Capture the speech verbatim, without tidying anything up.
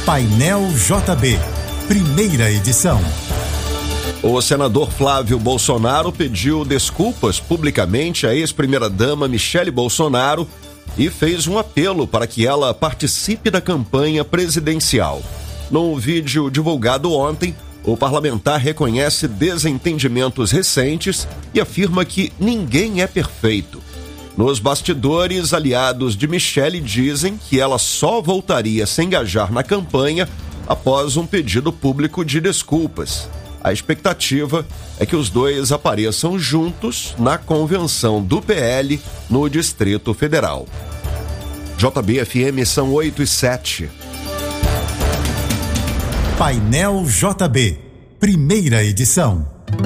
Painel J B, primeira edição. O senador Flávio Bolsonaro pediu desculpas publicamente à ex-primeira-dama Michele Bolsonaro e fez um apelo para que ela participe da campanha presidencial. Num vídeo divulgado ontem, o parlamentar reconhece desentendimentos recentes e afirma que ninguém é perfeito. Nos bastidores, aliados de Michele dizem que ela só voltaria a se engajar na campanha após um pedido público de desculpas. A expectativa é que os dois apareçam juntos na convenção do P L no Distrito Federal. J B F M são oito e sete. Painel J B, primeira edição.